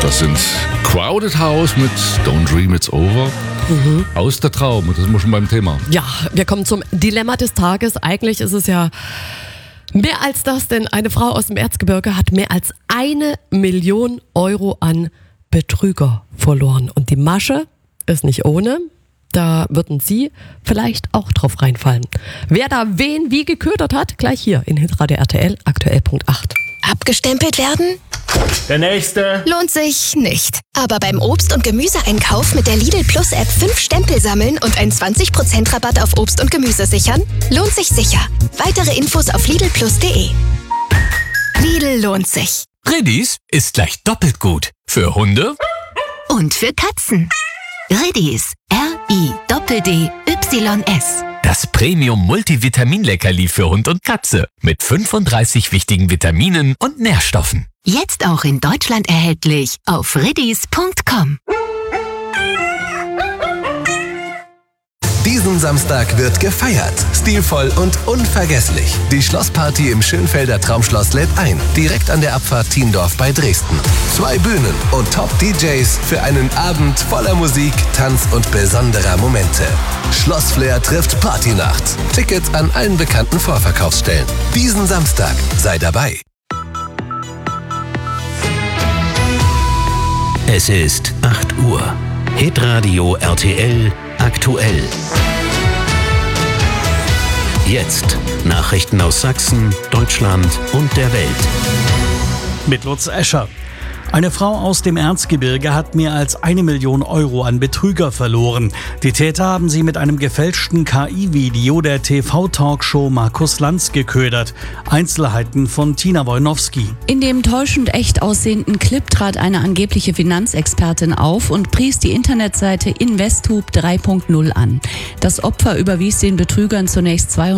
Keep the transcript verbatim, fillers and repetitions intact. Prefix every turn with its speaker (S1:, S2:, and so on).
S1: Das sind Crowded House mit Don't Dream It's Over. Mhm. Aus der Traum, und das sind wir schon beim Thema.
S2: Ja, wir kommen zum Dilemma des Tages. Eigentlich ist es ja mehr als das, denn eine Frau aus dem Erzgebirge hat mehr als eine Million Euro an Betrüger verloren. Und die Masche ist nicht ohne. Da würden Sie vielleicht auch drauf reinfallen. Wer da wen wie geködert hat, gleich hier in Hitradio R T L, aktuell Punkt acht.
S3: Abgestempelt werden?
S4: Der nächste.
S3: Lohnt sich nicht. Aber beim Obst- und Gemüseeinkauf mit der Lidl Plus App fünf Stempel sammeln und einen zwanzig Prozent Rabatt auf Obst und Gemüse sichern? Lohnt sich sicher. Weitere Infos auf lidl plus punkt de. Lidl lohnt sich.
S5: Riddies ist gleich doppelt gut. Für Hunde
S3: und für Katzen. Riddies. R I D D Y S.
S5: Das Premium-Multivitamin-Leckerli für Hund und Katze mit fünfunddreißig wichtigen Vitaminen und Nährstoffen.
S3: Jetzt auch in Deutschland erhältlich auf riddies punkt com.
S6: Diesen Samstag wird gefeiert. Stilvoll und unvergesslich. Die Schlossparty im Schönfelder Traumschloss lädt ein. Direkt an der Abfahrt Thiendorf bei Dresden. Zwei Bühnen und Top-D Js für einen Abend voller Musik, Tanz und besonderer Momente. Schlossflair trifft Partynacht. Tickets an allen bekannten Vorverkaufsstellen. Diesen Samstag sei dabei.
S7: Es ist acht Uhr. Hitradio R T L aktuell. Jetzt Nachrichten aus Sachsen, Deutschland und der Welt.
S8: Mit Lutz Escher. Eine Frau aus dem Erzgebirge hat mehr als eine Million Euro an Betrüger verloren. Die Täter haben sie mit einem gefälschten K I-Video der T V-Talkshow Markus Lanz geködert. Einzelheiten von Tina Wojnowski.
S9: In dem täuschend echt aussehenden Clip trat eine angebliche Finanzexpertin auf und pries die Internetseite Investhub drei punkt null an. Das Opfer überwies den Betrügern zunächst zweihundert